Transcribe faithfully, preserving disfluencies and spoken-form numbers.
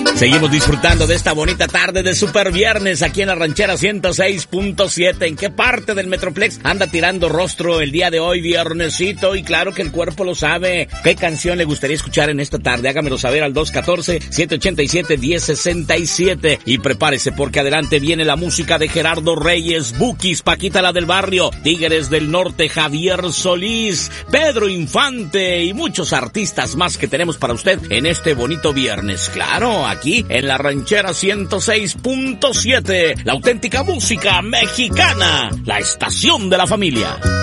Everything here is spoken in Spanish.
Seguimos disfrutando de esta bonita tarde de Super Viernes aquí en la Ranchera ciento seis punto siete. ¿En qué parte del Metroplex anda tirando rostro el día de hoy, viernesito? Y claro que el cuerpo lo sabe. ¿Qué canción le gustaría escuchar en esta tarde? Hágamelo saber al dos uno cuatro, siete ocho siete, uno cero seis siete. Y prepárese porque adelante viene la música de Gerardo Reyes, Bukis, Paquita la del Barrio, Tigres del Norte, Javier Solís, Pedro Infante y muchos artistas más que tenemos para usted en este bonito viernes. Claro, aquí en la Ranchera ciento seis punto siete, la auténtica música mexicana, la estación de la familia.